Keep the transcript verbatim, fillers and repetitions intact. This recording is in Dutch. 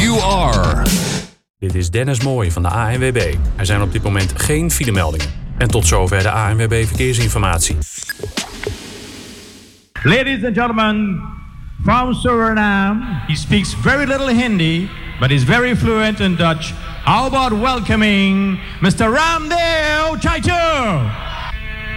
you are. Dit is Dennis Mooij van de A N W B. Er zijn op dit moment geen filemeldingen. En tot zover de A N W B Verkeersinformatie. Ladies and gentlemen, from Suriname, he speaks very little Hindi, but is very fluent in Dutch. How about welcoming Mister Ramdeo Chaitu?